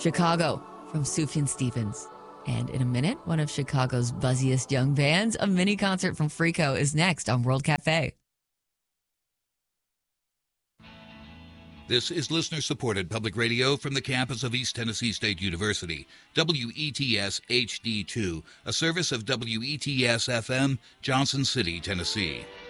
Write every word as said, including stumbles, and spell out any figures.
Chicago from Sufjan Stevens. And in a minute, one of Chicago's buzziest young bands, a mini concert from Freako, is next on World Cafe. This is listener-supported public radio from the campus of East Tennessee State University. W E T S H D two, a service of W E T S F M, Johnson City, Tennessee.